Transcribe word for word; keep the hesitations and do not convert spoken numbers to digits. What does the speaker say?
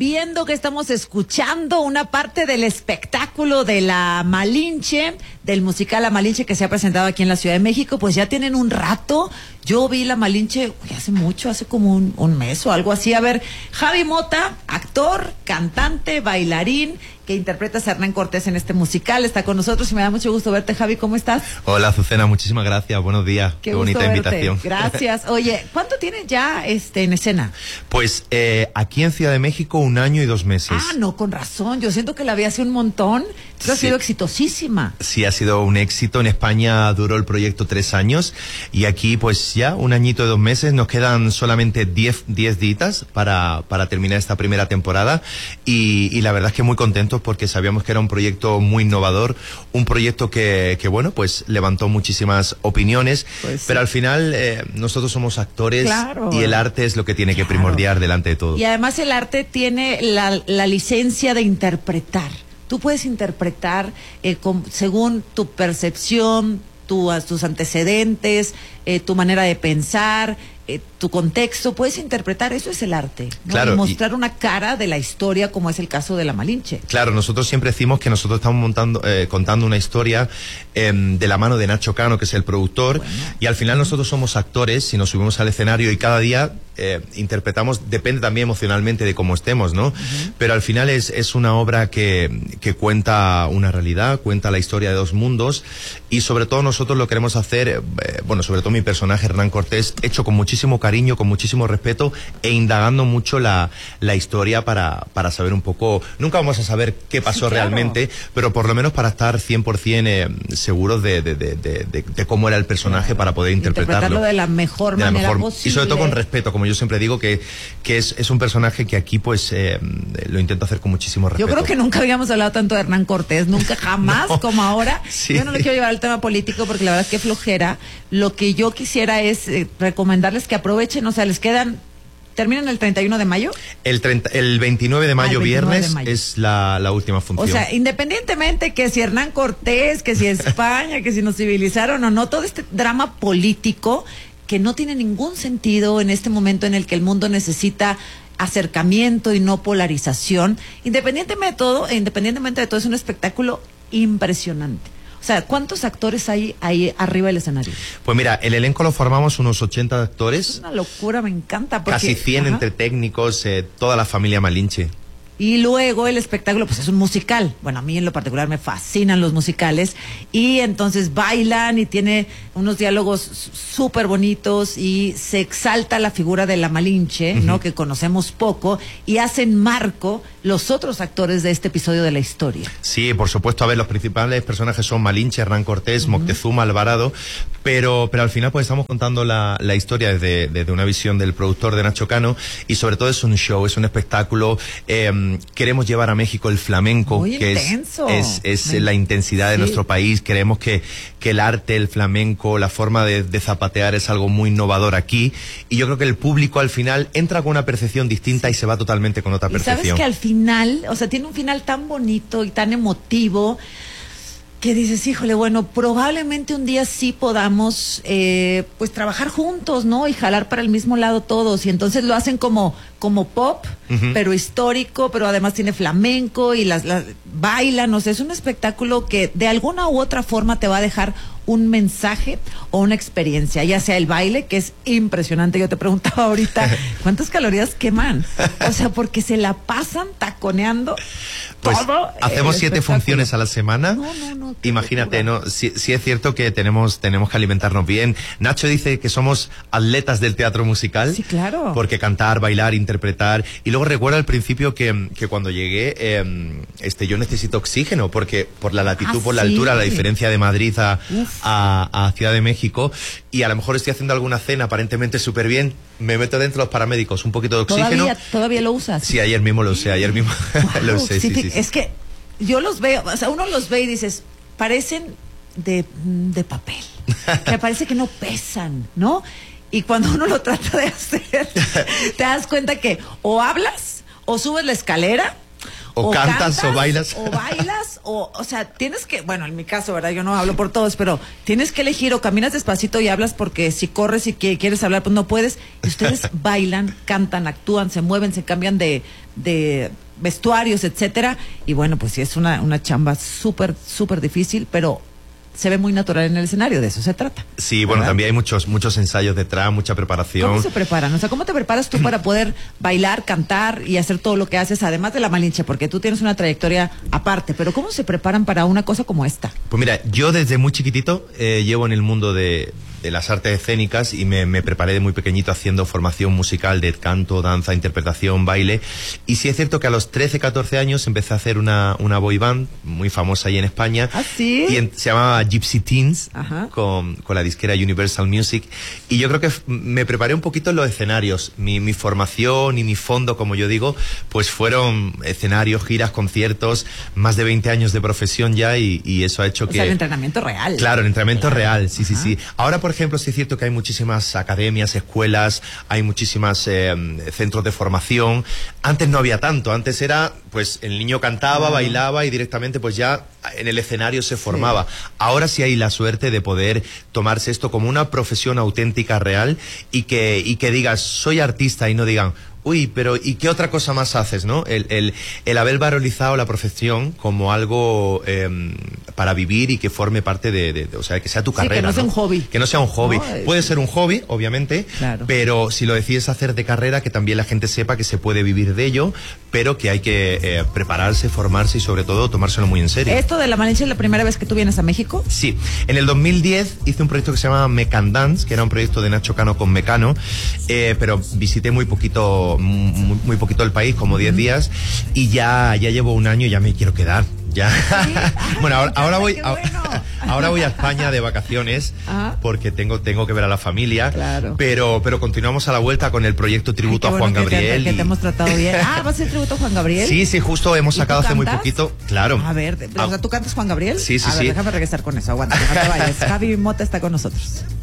viendo, que estamos escuchando una parte del espectáculo de La Malinche, del musical La Malinche que se ha presentado aquí en la Ciudad de México. Pues ya tienen un rato. Yo vi La Malinche uy, hace mucho, hace como un, un mes o algo así. A ver, Javi Mota, actor, cantante, bailarín, que interpretas a Hernán Cortés en este musical, está con nosotros y me da mucho gusto verte. Javi, ¿cómo estás? Hola, Azucena, muchísimas gracias, buenos días. Qué, Qué bonita verte. invitación. Gracias. Oye, ¿cuánto tienes ya este, en escena? Pues eh, aquí en Ciudad de México un año y dos meses. Ah, no, con razón, yo siento que la vi hace un montón. Esto ha Sí. sido exitosísima. Sí, ha sido un éxito. En España duró el proyecto tres años y aquí pues ya un añito y dos meses. Nos quedan solamente diez, diez ditas para, para terminar esta primera temporada y, y la verdad es que muy contentos porque sabíamos que era un proyecto muy innovador, un proyecto que, que bueno, pues levantó muchísimas opiniones, Pues sí. pero al final eh, nosotros somos actores. Claro. Y el arte es lo que tiene que Claro. primordiar delante de todo. Y además el arte tiene la, la licencia de interpretar. Tú puedes interpretar eh, con, según tu percepción, tu, tus antecedentes, eh, tu manera de pensar, eh, tu contexto. Puedes interpretar, eso es el arte, ¿no? Claro, Y mostrar y- una cara de la historia, como es el caso de La Malinche. Claro, nosotros siempre decimos que nosotros estamos montando, eh, contando una historia eh, de la mano de Nacho Cano, que es el productor, Bueno. y al final nosotros somos actores y nos subimos al escenario y cada día eh, interpretamos, depende también emocionalmente de cómo estemos, ¿no? Uh-huh. Pero al final es, es una obra que, que cuenta una realidad, cuenta la historia de dos mundos y sobre todo nosotros lo queremos hacer, eh, bueno, sobre todo mi personaje Hernán Cortés, hecho con muchísimo cariño, con muchísimo respeto e indagando mucho la, la historia para, para saber un poco, nunca vamos a saber qué pasó Sí, claro. realmente, pero por lo menos para estar cien por ciento eh, seguros de, de, de, de, de, de cómo era el personaje, claro, para poder interpretarlo. Interpretarlo de la mejor de la manera mejor, posible. y sobre todo con respeto, como yo siempre digo, que, que es, es un personaje que aquí pues eh, lo intento hacer con muchísimo respeto. Yo creo que nunca habíamos hablado tanto de Hernán Cortés, nunca jamás No. como ahora. Sí. Yo no le quiero llevar al tema político porque la verdad es que flojera. Lo que yo quisiera es eh, recomendarles que aprovechen, o sea, les quedan... ¿Terminan el treinta y uno de mayo? El, treinta, el veintinueve de mayo, Ah, el veintinueve viernes, de mayo. es la, la última función. O sea, independientemente que si Hernán Cortés, que si España, que si nos civilizaron o no, todo este drama político que no tiene ningún sentido en este momento en el que el mundo necesita acercamiento y no polarización, independientemente de todo, independientemente de todo, es un espectáculo impresionante. O sea, ¿cuántos actores hay ahí arriba del escenario? Pues mira, el elenco lo formamos unos ochenta Es actores, una locura, me encanta. Porque, casi cien ajá. entre técnicos, eh, toda la familia Malinche. Y luego el espectáculo, pues es un musical. Bueno, a mí en lo particular me fascinan los musicales. Y entonces bailan y tiene unos diálogos súper bonitos y se exalta la figura de la Malinche, uh-huh. ¿no? Que conocemos poco, y hacen marco los otros actores de este episodio de la historia. Sí, por supuesto. A ver, los principales personajes son Malinche, Hernán Cortés, uh-huh. Moctezuma, Alvarado, pero, pero al final pues estamos contando la, la historia desde, desde una visión del productor de Nacho Cano y sobre todo es un show, es un espectáculo. Eh, queremos llevar a México el flamenco, Muy que intenso. es, es, es Me... la intensidad de sí. nuestro país. Queremos que, que el arte, el flamenco, la forma de, de zapatear es algo muy innovador aquí y yo creo que el público al final entra con una percepción distinta sí. y se va totalmente con otra y percepción. Sabes que al final, o sea, tiene un final tan bonito y tan emotivo que dices, híjole, bueno, probablemente un día sí podamos eh, pues trabajar juntos, ¿no? Y jalar para el mismo lado todos. Y entonces lo hacen como, como pop, uh-huh. pero histórico, pero además tiene flamenco y las, las bailan. O sea, es un espectáculo que de alguna u otra forma te va a dejar un mensaje o una experiencia, ya sea el baile, que es impresionante. Yo te preguntaba ahorita, ¿cuántas calorías queman? O sea, porque se la pasan taconeando. Pues todo hacemos siete funciones a la semana. No, no, no. Imagínate, ¿no? Sí, sí es cierto que tenemos, tenemos que alimentarnos bien. Nacho dice que somos atletas del teatro musical. Sí, claro. Porque cantar, bailar, interpretar. Y luego recuerdo al principio que, que cuando llegué, eh, este, yo necesito oxígeno, porque por la latitud, ah, por la sí. altura, la diferencia de Madrid a, a, a Ciudad de México. Y a lo mejor estoy haciendo alguna cena aparentemente súper bien. Me meto dentro de los paramédicos, un poquito de oxígeno. ¿Todavía, ¿Todavía lo usas? Sí, ayer mismo lo usé, ayer mismo wow, lo usé, sí, sí, te, sí, sí. Es que yo los veo, o sea, uno los ve y dices, parecen de, de papel, que parece que no pesan, ¿no? Y cuando uno lo trata de hacer, te das cuenta que o hablas, o subes la escalera, O, o cantas, cantas o bailas. O bailas, o, o sea, tienes que, bueno, en mi caso, ¿verdad? Yo no hablo por todos, pero tienes que elegir o caminas despacito y hablas porque si corres y que quieres hablar, pues no puedes. Y ustedes bailan, cantan, actúan, se mueven, se cambian de, de vestuarios, etcétera. Y bueno, pues sí, es una, una chamba súper, súper difícil, pero se ve muy natural en el escenario, de eso se trata. Sí, bueno, ¿verdad? También hay muchos muchos ensayos detrás, mucha preparación. ¿Cómo se preparan? O sea, ¿cómo te preparas tú para poder bailar, cantar y hacer todo lo que haces, además de la Malinche? Porque tú tienes una trayectoria aparte, pero ¿cómo se preparan para una cosa como esta? Pues mira, yo desde muy chiquitito eh, llevo en el mundo de, de las artes escénicas y me, me preparé de muy pequeñito haciendo formación musical de canto, danza, interpretación, baile. Y sí es cierto que a los trece, catorce años empecé a hacer una, una boy band muy famosa ahí en España. ¿Ah, sí? Y en, se llamaba Gypsy Teens, con, con la disquera Universal Music. Y yo creo que me preparé un poquito en los escenarios. Mi, mi formación y mi fondo, como yo digo, pues fueron escenarios, giras, conciertos, más de veinte años de profesión ya y, y eso ha hecho o que... O sea, el entrenamiento real. Claro, el entrenamiento claro. real, sí, Ajá. sí, sí. Ahora, por ejemplo, sí es cierto que hay muchísimas academias, escuelas, hay muchísimas eh, centros de formación. Antes no había tanto, antes era, pues, el niño cantaba, uh-huh. bailaba y directamente, pues ya en el escenario se formaba. Sí. Ahora sí hay la suerte de poder tomarse esto como una profesión auténtica, real, y que, y que digas, soy artista, y no digan, uy, pero ¿y qué otra cosa más haces, no? El, el, el haber valorizado la profesión como algo eh, para vivir y que forme parte de, de, de, o sea, que sea tu sí, carrera, que no, ¿no? sea un hobby. Que no sea un hobby. No, es... Puede ser un hobby, obviamente, claro. pero si lo decides hacer de carrera, que también la gente sepa que se puede vivir de ello, pero que hay que eh, prepararse, formarse y sobre todo tomárselo muy en serio. ¿Esto de la Malinche es la primera vez que tú vienes a México? Sí. En el dos mil diez hice un proyecto que se llama Mecan Dance, que era un proyecto de Nacho Cano con Mecano, eh, pero visité muy poquito muy, muy poquito el país, como diez días, y ya, ya llevo un año y ya me quiero quedar. Ya. ¿Sí? Bueno, ahora, ahora voy bueno. ahora voy a España de vacaciones. Ajá. Porque tengo tengo que ver a la familia. Claro. Pero pero continuamos a la vuelta con el proyecto tributo Ay, a Juan bueno Gabriel. Que te, y... que te hemos tratado bien. Ah, ¿va a ser tributo a Juan Gabriel? Sí, sí, justo hemos sacado hace muy poquito. Claro. A ver, de, o sea, ¿tú cantas Juan Gabriel? Sí, sí, a ver, sí. déjame regresar con eso. Aguanta, no te vayas. Javi Mota está con nosotros.